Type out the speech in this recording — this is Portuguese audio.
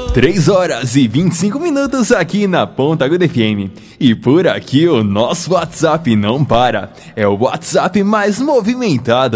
3h25 aqui na Ponta Aguda FM. E por aqui o nosso WhatsApp não para. É o WhatsApp mais movimentado